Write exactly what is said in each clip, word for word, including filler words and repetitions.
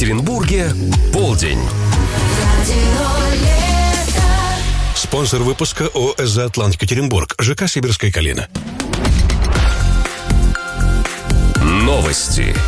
Екатеринбурге полдень. Спонсор выпуска ООО «Атлант Екатеринбург», ЖК «Сибирская Калина». Новости.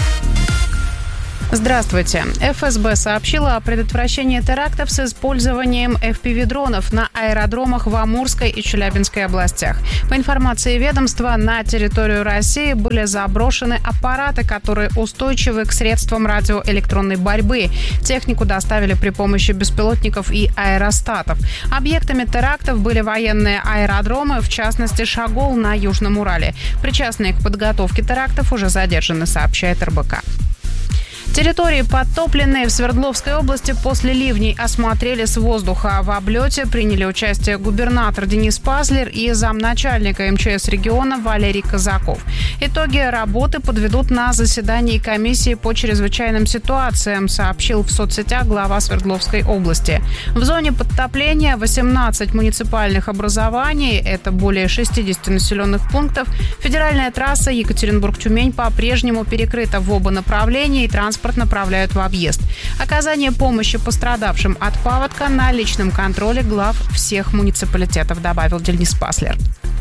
Здравствуйте. эф эс бэ сообщила о предотвращении терактов с использованием эф пи ви-дронов на аэродромах в Амурской и Челябинской областях. По информации ведомства, на территорию России были заброшены аппараты, которые устойчивы к средствам радиоэлектронной борьбы. Технику доставили при помощи беспилотников и аэростатов. Объектами терактов были военные аэродромы, в частности Шагол на Южном Урале. Причастные к подготовке терактов уже задержаны, сообщает эр бэ ка. Территории, подтопленные в Свердловской области после ливней, осмотрели с воздуха. В облете приняли участие губернатор Денис Пазлер и замначальника эм че эс региона Валерий Казаков. Итоги работы подведут на заседании комиссии по чрезвычайным ситуациям, сообщил в соцсетях глава Свердловской области. В зоне подтопления восемнадцать муниципальных образований, это более шестьдесят населенных пунктов. Федеральная трасса Екатеринбург-Тюмень по-прежнему перекрыта в оба направления, и транспорт направляют в объезд. Оказание помощи пострадавшим от паводка на личном контроле глав всех муниципалитетов, добавил Денис Пазлер.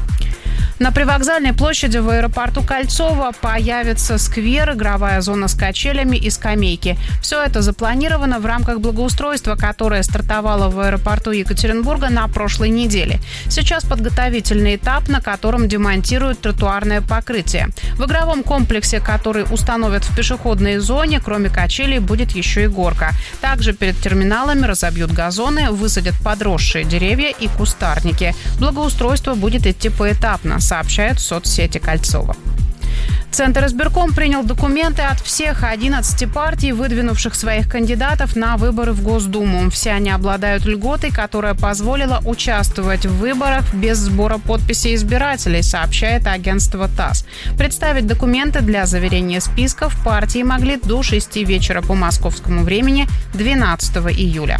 На привокзальной площади в аэропорту Кольцово появится сквер, игровая зона с качелями и скамейки. Все это запланировано в рамках благоустройства, которое стартовало в аэропорту Екатеринбурга на прошлой неделе. Сейчас подготовительный этап, на котором демонтируют тротуарное покрытие. В игровом комплексе, который установят в пешеходной зоне, кроме качелей, будет еще и горка. Также перед терминалами разобьют газоны, высадят подросшие деревья и кустарники. Благоустройство будет идти поэтапно, сообщают в соцсети Кольцова. Центр избирком принял документы от всех одиннадцати партий, выдвинувших своих кандидатов на выборы в Госдуму. Все они обладают льготой, которая позволила участвовать в выборах без сбора подписей избирателей, сообщает агентство ТАСС. Представить документы для заверения списков партии могли до шести вечера по московскому времени двенадцатого июля.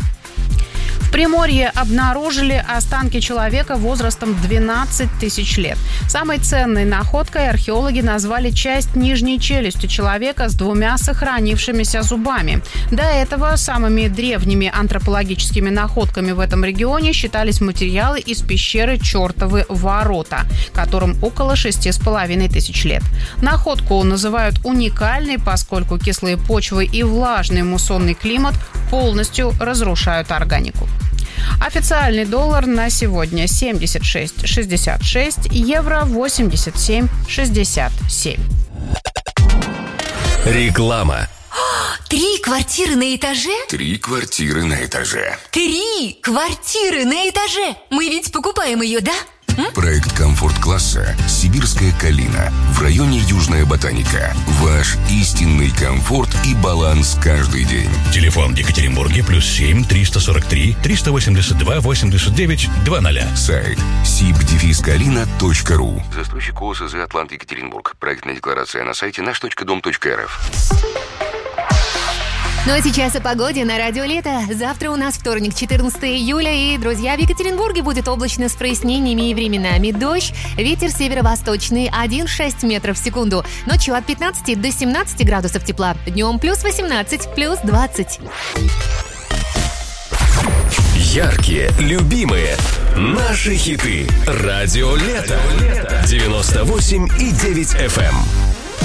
В Приморье обнаружили останки человека возрастом двенадцать тысяч лет. Самой ценной находкой археологи назвали часть нижней челюсти человека с двумя сохранившимися зубами. До этого самыми древними антропологическими находками в этом регионе считались материалы из пещеры Чертовы ворота, которым около шести с половиной тысяч лет. Находку называют уникальной, поскольку кислые почвы и влажный муссонный климат полностью разрушают органику. Официальный доллар на сегодня семьдесят шесть шестьдесят шесть, евро восемьдесят семь шестьдесят семь. Реклама. Три квартиры на этаже? Три квартиры на этаже. Три квартиры на этаже! Мы ведь покупаем ее, да? М? Проект комфорт-класса «Сибирская Калина» в районе Южная Ботаника. Ваш истинный комфорт и баланс каждый день. Телефон в Екатеринбурге плюс семь триста сорок три триста восемьдесят два восемьдесят девять двадцать. Сайт сиб дефис калина точка ру. Застройщик ООО «СЗ Атлант Екатеринбург». Проектная декларация на сайте наш точка дом точка эр эф. Ну а сейчас о погоде на Радио Лето. Завтра у нас вторник, четырнадцатого июля, и, друзья, в Екатеринбурге будет облачно с прояснениями и временами дождь. Ветер северо-восточный один целых шесть метров в секунду. Ночью от пятнадцати до семнадцати градусов тепла. Днем плюс восемнадцать, плюс двадцать. Яркие, любимые, наши хиты. Радио Лето. девяносто восемь и девять эф эм.